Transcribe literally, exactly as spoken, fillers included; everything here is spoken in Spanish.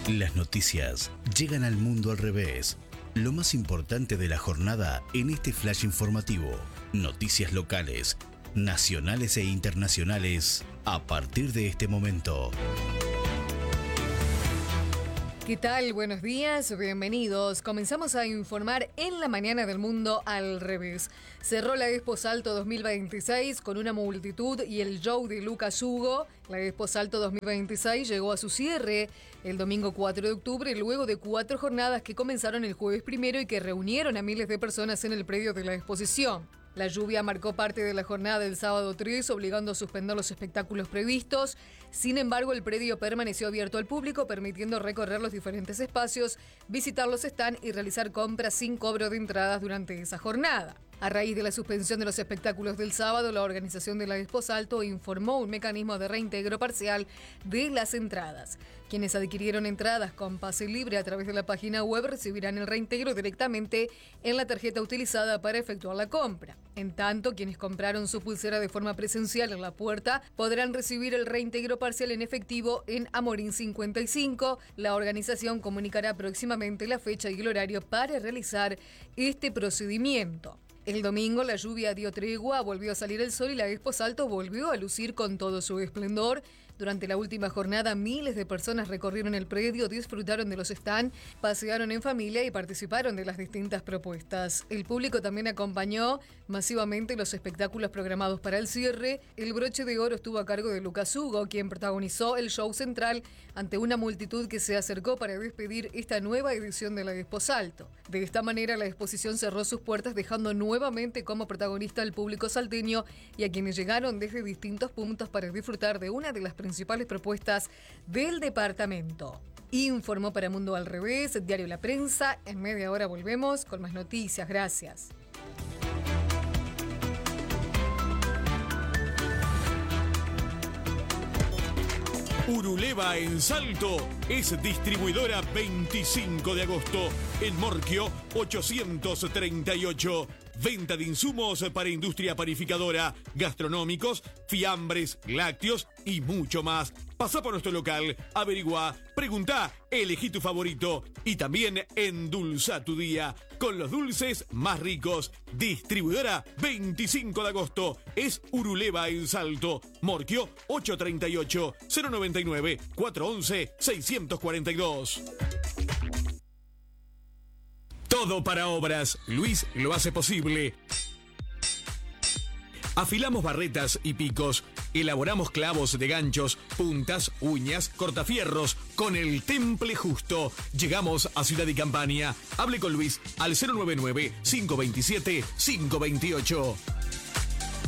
Las noticias llegan al mundo al revés. Lo más importante de la jornada en este flash informativo. Noticias locales, nacionales e internacionales a partir de este momento. ¿Qué tal? Buenos días, bienvenidos. Comenzamos a informar en la mañana del mundo al revés. Cerró la Expo Salto dos mil veintiséis con una multitud y el show de Lucas Hugo. La Expo Salto dos mil veintiséis llegó a su cierre el domingo cuatro de octubre, luego de cuatro jornadas que comenzaron el jueves primero y que reunieron a miles de personas en el predio de la exposición. La lluvia marcó parte de la jornada del sábado tres, obligando a suspender los espectáculos previstos. Sin embargo, el predio permaneció abierto al público, permitiendo recorrer los diferentes espacios, visitar los stands y realizar compras sin cobro de entradas durante esa jornada. A raíz de la suspensión de los espectáculos del sábado, la organización de la Expo Salto informó un mecanismo de reintegro parcial de las entradas. Quienes adquirieron entradas con pase libre a través de la página web recibirán el reintegro directamente en la tarjeta utilizada para efectuar la compra. En tanto, quienes compraron su pulsera de forma presencial en la puerta podrán recibir el reintegro parcial en efectivo en Amorín cincuenta y cinco. La organización comunicará próximamente la fecha y el horario para realizar este procedimiento. El domingo la lluvia dio tregua, volvió a salir el sol y la Expo Salto volvió a lucir con todo su esplendor. Durante la última jornada, miles de personas recorrieron el predio, disfrutaron de los stands, pasearon en familia y participaron de las distintas propuestas. El público también acompañó masivamente los espectáculos programados para el cierre. El broche de oro estuvo a cargo de Lucas Hugo, quien protagonizó el show central ante una multitud que se acercó para despedir esta nueva edición de la Expo Salto. De esta manera, la exposición cerró sus puertas, dejando nuevamente como protagonista al público salteño y a quienes llegaron desde distintos puntos para disfrutar de una de las principales propuestas del departamento. Informó para Mundo al Revés, Diario La Prensa. En media hora volvemos con más noticias. Gracias. Uruleva en Salto es distribuidora veinticinco de agosto. En Morquio ochocientos treinta y ocho. Venta de insumos para industria panificadora, gastronómicos, fiambres, lácteos y mucho más. Pasá por nuestro local, averigua, preguntá, elegí tu favorito y también endulza tu día con los dulces más ricos. Distribuidora veinticinco de agosto es Uruleva en Salto. Morquio ochocientos treinta y ocho, cero noventa y nueve, cuatrocientos once, seiscientos cuarenta y dos. Todo para obras. Luis lo hace posible. Afilamos barretas y picos. Elaboramos clavos de ganchos, puntas, uñas, cortafierros con el temple justo. Llegamos a Ciudad y Campaña. Hable con Luis al cero noventa y nueve, cinco veintisiete, cinco veintiocho.